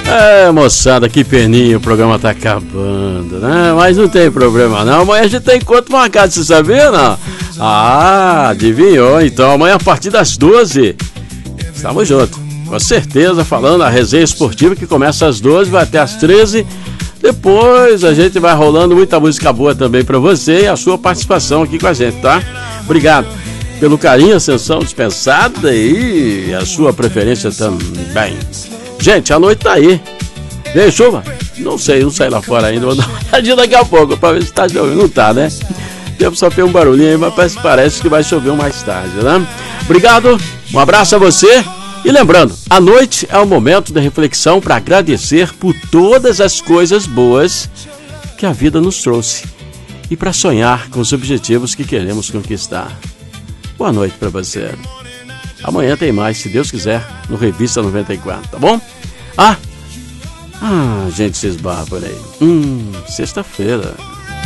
É, moçada, que peninha, o programa tá acabando, né? Mas não tem problema não, amanhã a gente tem encontro marcado, você sabia, não? Ah, adivinhou, então amanhã a partir das 12, estamos juntos, com certeza, falando a resenha esportiva que começa às 12, vai até às 13, depois a gente vai rolando muita música boa também pra você e a sua participação aqui com a gente, tá? Obrigado pelo carinho, atenção dispensada e a sua preferência também. Gente, a noite tá aí. Vem chuva? Não sei lá fora ainda. Vou dar uma olhadinha daqui a pouco pra ver se tá chovendo. Não tá, né? Tempo só tem um barulhinho aí, mas parece que vai chover mais tarde, né? Obrigado, um abraço a você. E lembrando, a noite é o momento da reflexão para agradecer por todas as coisas boas que a vida nos trouxe e para sonhar com os objetivos que queremos conquistar. Boa noite para você. Amanhã tem mais, se Deus quiser, no Revista 94, tá bom? A gente se esbarra por aí. Sexta-feira.